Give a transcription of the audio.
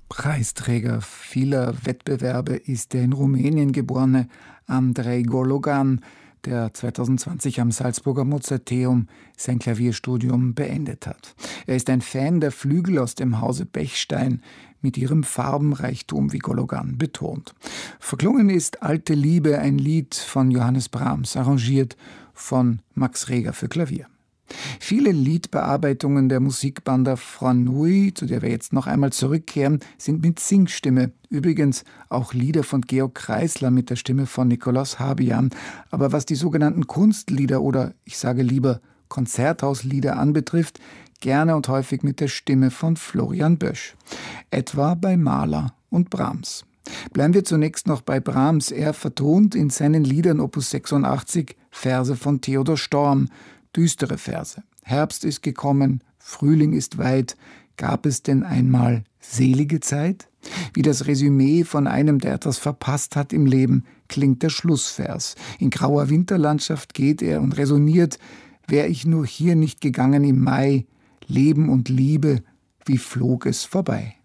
Preisträger vieler Wettbewerbe ist der in Rumänien geborene Andrei Gologan, der 2020 am Salzburger Mozarteum sein Klavierstudium beendet hat. Er ist ein Fan der Flügel aus dem Hause Bechstein, mit ihrem Farbenreichtum, wie Gologan betont. Verklungen ist Alte Liebe, ein Lied von Johannes Brahms, arrangiert von Max Reger für Klavier. Viele Liedbearbeitungen der Musikbanda Franui, zu der wir jetzt noch einmal zurückkehren, sind mit Singstimme. Übrigens auch Lieder von Georg Kreisler mit der Stimme von Nikolaus Habian. Aber was die sogenannten Kunstlieder oder ich sage lieber Konzerthauslieder anbetrifft, gerne und häufig mit der Stimme von Florian Bösch. Etwa bei Mahler und Brahms. Bleiben wir zunächst noch bei Brahms. Er vertont in seinen Liedern Opus 86 Verse von Theodor Storm, düstere Verse. Herbst ist gekommen, Frühling ist weit, gab es denn einmal selige Zeit? Wie das Resümee von einem, der etwas verpasst hat im Leben, klingt der Schlussvers. In grauer Winterlandschaft geht er und resoniert: Wär ich nur hier nicht gegangen im Mai, Leben und Liebe, wie flog es vorbei.